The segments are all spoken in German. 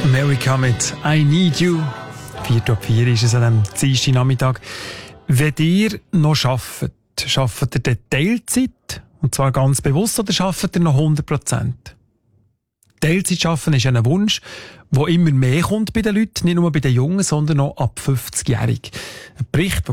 America mit «I Need You». 4:04 ist es an diesem Dienstagnachmittag. Wenn ihr noch arbeitet ihr dann Teilzeit? Und zwar ganz bewusst, oder arbeitet ihr noch 100%? Teilzeit arbeiten ist ein Wunsch, der immer mehr kommt bei den Leuten, nicht nur bei den Jungen, sondern auch ab 50-jährig. Ein Bericht,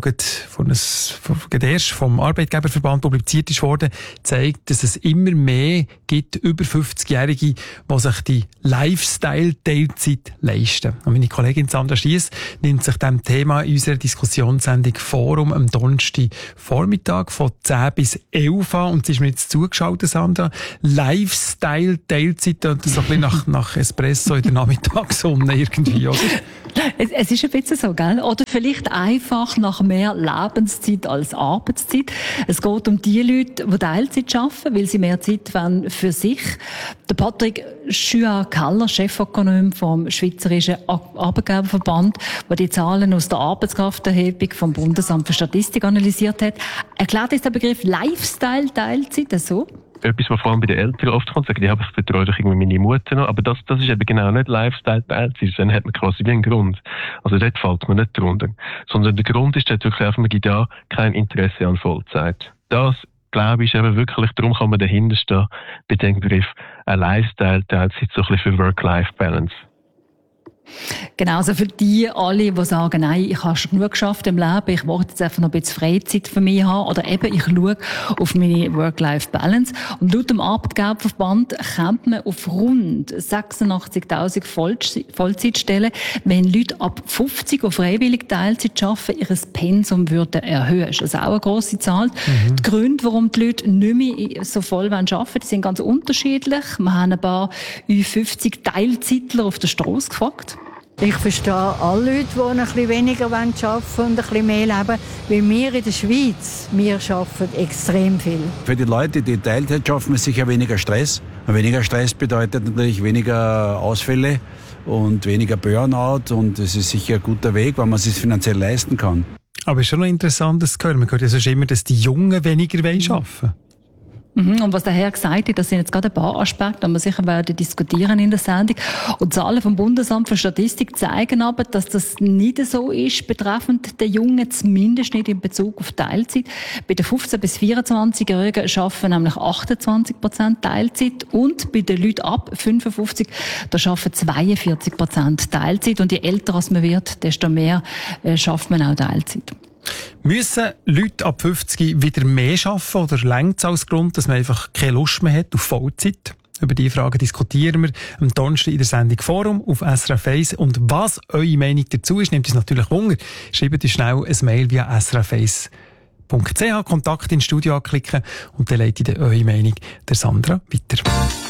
der erst vom Arbeitgeberverband publiziert ist worden, zeigt, dass es immer mehr gibt, über 50-Jährige, die sich die Lifestyle-Teilzeit leisten. Und meine Kollegin Sandra Schiess nimmt sich diesem Thema in unserer Diskussionssendung Forum am Donnerstag Vormittag von 10 bis 11 an. Und sie ist mir jetzt zugeschaltet, Sandra. Lifestyle-Teilzeit, und das so ein bisschen nach Espresso in der Nachmittagssonne irgendwie, oder? Es ist ein bisschen so, gell? Oder vielleicht einfach nach mehr Lebenszeit als Arbeitszeit. Es geht um die Leute, die Teilzeit arbeiten, weil sie mehr Zeit wollen für sich. Der Patrick Schüa-Keller, Chefökonom vom Schweizerischen Arbeitgeberverband, der die Zahlen aus der Arbeitskrafterhebung vom Bundesamt für Statistik analysiert hat, erklärt uns der Begriff Lifestyle-Teilzeit so? Etwas, was vor allem bei den Eltern oft kommt, sagen, ich betreue doch irgendwie meine Mutter noch, aber das ist eben genau nicht Lifestyle-Teilzeit, dann hat man quasi wie einen Grund. Also dort fällt man nicht drunter. Sondern der Grund ist dort wirklich einfach, man gibt ja kein Interesse an Vollzeit. Das, glaube ich, ist eben wirklich, darum kann man dahinter stehen, bei dem Begriff, eine Lifestyle-Teilzeit, so ein bisschen für Work-Life-Balance. Genau, also für die alle, die sagen, nein, ich habe schon genug geschafft im Leben, ich wollte jetzt einfach noch ein bisschen Freizeit für mich haben, oder eben, ich schaue auf meine Work-Life-Balance. Und laut dem Arbeitgeberverband kommt man auf rund 86.000 Vollzeitstellen, wenn Leute ab 50 auf freiwillig Teilzeit arbeiten, ihr Pensum würden erhöhen. Das ist also auch eine grosse Zahl. Die Gründe, warum die Leute nicht mehr so voll arbeiten wollen, die sind ganz unterschiedlich. Wir haben ein paar Ü50 Teilzeitler auf der Strasse gefragt. Ich verstehe alle Leute, die ein bisschen weniger arbeiten wollen und ein bisschen mehr leben. Weil wir in der Schweiz, wir arbeiten extrem viel. Für die Leute, die Teilzeit schaffen, ist sicher weniger Stress. Und weniger Stress bedeutet natürlich weniger Ausfälle und weniger Burnout. Und es ist sicher ein guter Weg, weil man es sich finanziell leisten kann. Aber es ist schon noch interessant, das zu hören. Man hört ja sonst immer, dass die Jungen weniger arbeiten wollen. Und was der Herr gesagt hat, das sind jetzt gerade ein paar Aspekte, die wir sicher werden diskutieren in der Sendung. Und Zahlen vom Bundesamt für Statistik zeigen aber, dass das nicht so ist, betreffend der Jungen, zumindest nicht in Bezug auf Teilzeit. Bei den 15- bis 24-Jährigen arbeiten nämlich 28% Teilzeit und bei den Leuten ab 55, da arbeiten 42% Teilzeit. Und je älter als man wird, desto mehr schafft man auch Teilzeit. Müssen Leute ab 50 wieder mehr arbeiten oder reicht es als Grund, dass man einfach keine Lust mehr hat auf Vollzeit? Über diese Frage diskutieren wir am Donnerstag in der Sendung Forum auf SRF 1. Und was eure Meinung dazu ist, nimmt uns natürlich Wunder. Schreibt uns schnell ein Mail via srf1.ch, Kontakt ins Studio anklicken und dann leitet ihr eure Meinung der Sandra weiter.